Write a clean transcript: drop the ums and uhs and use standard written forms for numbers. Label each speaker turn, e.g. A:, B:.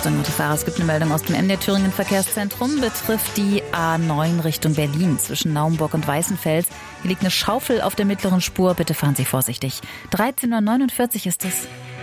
A: Achtung, Autofahrer, es gibt eine Meldung aus dem MDR Thüringen Verkehrszentrum, betrifft die A9 Richtung Berlin zwischen Naumburg und Weißenfels. Hier liegt eine Schaufel auf der mittleren Spur, bitte fahren Sie vorsichtig. 13:49 Uhr ist es.